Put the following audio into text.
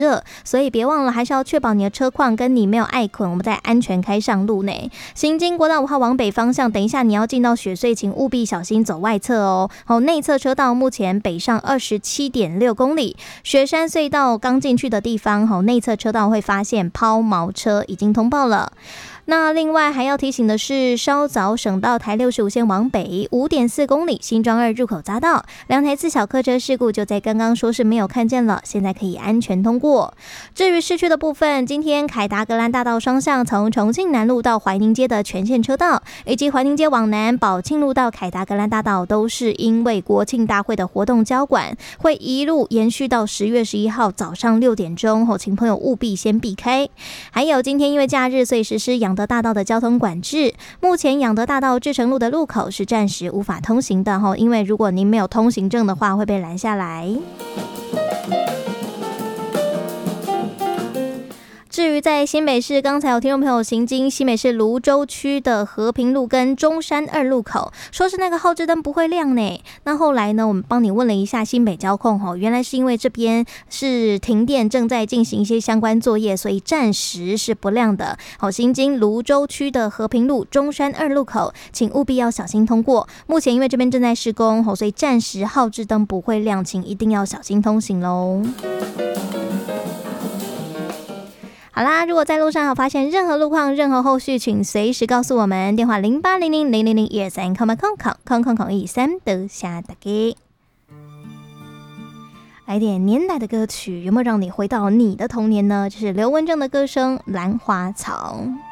热，所以别忘了还是要确保你的车况跟你没有碍捆，我们再安全开上路呢。行经国道5号往北方向，等一下你要进到雪隧，请务必小心走外侧哦。内侧车道目前北上27.6公里，雪山隧道刚进去的地方，内侧车道会发现抛锚车，已经通报了。那另外还要提醒的是，稍早省道台65线往北5.4公里，新庄2入口匝道2台次小客车事故就在刚刚说是没有看见了，现在可以安全通过。至于市区的部分，今天凯达格兰大道双向从重庆南路到怀宁街的全线车道，以及怀宁街往南宝庆路到凯达格兰大道，都是因为国庆大会的活动交管，会一路延续到10月11号早上6点钟，请朋友务必先避开。还有今天因为假日，所以实施养德大道的交通管制，目前养德大道至诚路的路口是暂时无法通行的，因为如果您没有通行证的话会被拦下来。至于在新北市，刚才有听众朋友行经新北市芦洲区的和平路跟中山2路口，说是那个后置灯不会亮呢。那后来呢，我们帮你问了一下新北交控，原来是因为这边是停电，正在进行一些相关作业，所以暂时是不亮的。行经芦洲区的和平路、中山2路口，请务必要小心通过。目前因为这边正在施工，所以暂时后置灯不会亮，请一定要小心通行咯。好啦，如果在路上有发现任何路况、任何后续，请随时告诉我们，电话0800000123空空空空空空113的下大家。来点年代的歌曲，有没有让你回到你的童年呢？就是刘文正的歌声《兰花草》。